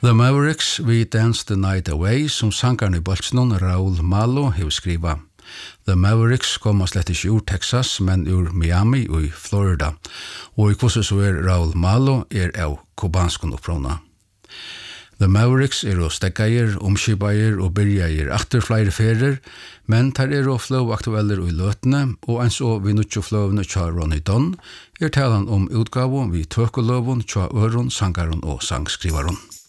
The Mavericks We Dance the Night Away som sangarn I bolsnon Raul Malo hefur skriva. The Mavericks koma slett ikke ur Texas, men ur Miami og I Florida. Og I hvordan så Raul Malo av kubanskon uppråna. The Mavericks steggair, omskipair og byrjair atter flere ferer, men tar flow aktueller I løtene, og ens og vi nutjo flowene tja Ronny Dunn talan utgavo vi tøkoløvun tja øron, sangaron og sangskrivaron.